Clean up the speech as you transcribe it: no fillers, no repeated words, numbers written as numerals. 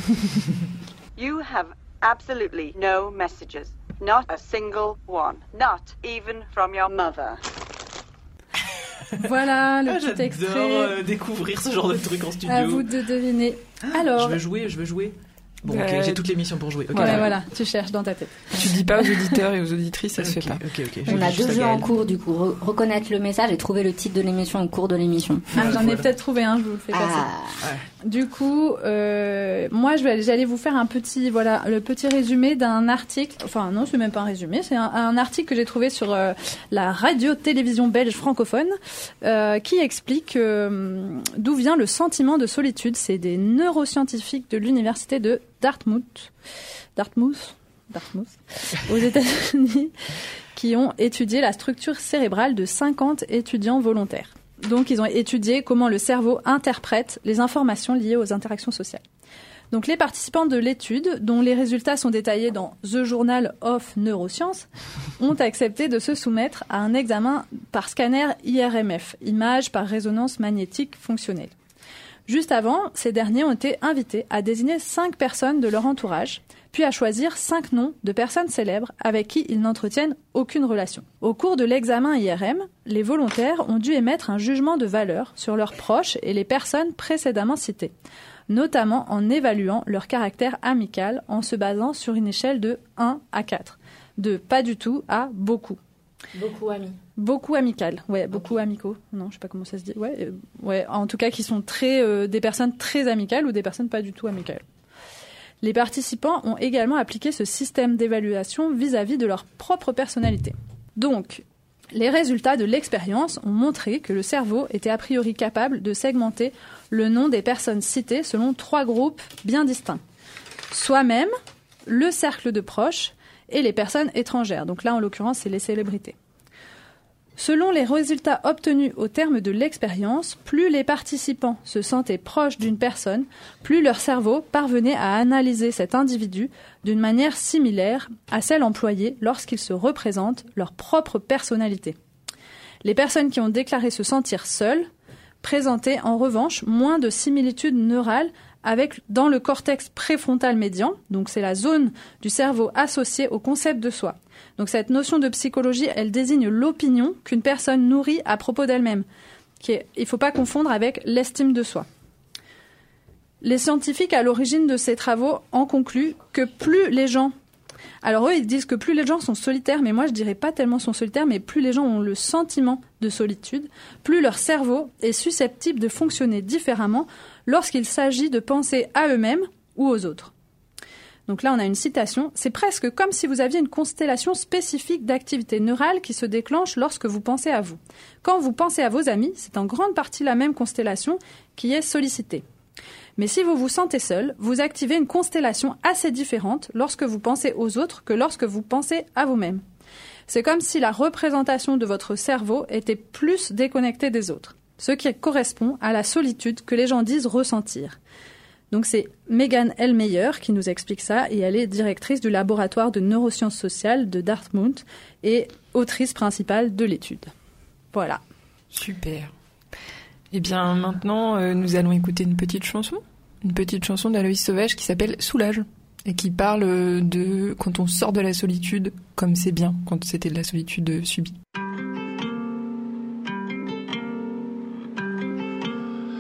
You have absolutely no messages. Not a single one. Not even from your mother. Voilà le petit extrait. J'adore découvrir ce genre de truc en studio. À vous de deviner. Alors, je veux jouer. Bon, ok, j'ai toute l'émission pour jouer. Okay, voilà, tu cherches dans ta tête. Tu dis pas aux auditeurs et aux auditrices, ça se fait pas. On a 2 jeux en cours, du coup, reconnaître le message et trouver le titre de l'émission au cours de l'émission. J'en ai peut-être trouvé un, je vous le fais passer. Ouais. Du coup, moi, j'allais vous faire le petit résumé d'un article. Enfin, non, c'est même pas un résumé, c'est un article que j'ai trouvé sur la radio-télévision belge francophone qui explique d'où vient le sentiment de solitude. C'est des neuroscientifiques de l'université de Dartmouth, aux États-Unis, qui ont étudié la structure cérébrale de 50 étudiants volontaires. Donc, ils ont étudié comment le cerveau interprète les informations liées aux interactions sociales. Donc, les participants de l'étude, dont les résultats sont détaillés dans The Journal of Neuroscience, ont accepté de se soumettre à un examen par scanner IRMF, image par résonance magnétique fonctionnelle. Juste avant, ces derniers ont été invités à désigner 5 personnes de leur entourage, puis à choisir 5 noms de personnes célèbres avec qui ils n'entretiennent aucune relation. Au cours de l'examen IRM, les volontaires ont dû émettre un jugement de valeur sur leurs proches et les personnes précédemment citées, notamment en évaluant leur caractère amical en se basant sur une échelle de 1 à 4, de pas du tout à beaucoup. Beaucoup amis. Beaucoup amical, ouais, beaucoup amicaux. Non, je sais pas comment ça se dit. Ouais, en tout cas, qui sont des personnes très amicales ou des personnes pas du tout amicales. Les participants ont également appliqué ce système d'évaluation vis-à-vis de leur propre personnalité. Donc, les résultats de l'expérience ont montré que le cerveau était a priori capable de segmenter le nom des personnes citées selon 3 groupes bien distincts. Soi-même, le cercle de proches et les personnes étrangères. Donc là, en l'occurrence, c'est les célébrités. Selon les résultats obtenus au terme de l'expérience, plus les participants se sentaient proches d'une personne, plus leur cerveau parvenait à analyser cet individu d'une manière similaire à celle employée lorsqu'ils se représentent leur propre personnalité. Les personnes qui ont déclaré se sentir seules présentaient en revanche moins de similitudes neurales dans le cortex préfrontal médian, donc c'est la zone du cerveau associée au concept de soi. Donc cette notion de psychologie, elle désigne l'opinion qu'une personne nourrit à propos d'elle-même. Il ne faut pas confondre avec l'estime de soi. Les scientifiques à l'origine de ces travaux en concluent que plus les gens... Alors eux, ils disent que plus les gens sont solitaires, mais moi je dirais pas tellement sont solitaires, mais plus les gens ont le sentiment de solitude, plus leur cerveau est susceptible de fonctionner différemment lorsqu'il s'agit de penser à eux-mêmes ou aux autres. Donc là, on a une citation. « C'est presque comme si vous aviez une constellation spécifique d'activités neurales qui se déclenche lorsque vous pensez à vous. Quand vous pensez à vos amis, c'est en grande partie la même constellation qui est sollicitée. Mais si vous vous sentez seul, vous activez une constellation assez différente lorsque vous pensez aux autres que lorsque vous pensez à vous-même. C'est comme si la représentation de votre cerveau était plus déconnectée des autres, ce qui correspond à la solitude que les gens disent ressentir. » Donc c'est Megan Elmeyer qui nous explique ça et elle est directrice du laboratoire de neurosciences sociales de Dartmouth et autrice principale de l'étude. Voilà. Super. Eh bien maintenant, nous allons écouter une petite chanson d'Aloïs Sauvage qui s'appelle Soulage et qui parle de quand on sort de la solitude, comme c'est bien quand c'était de la solitude subie.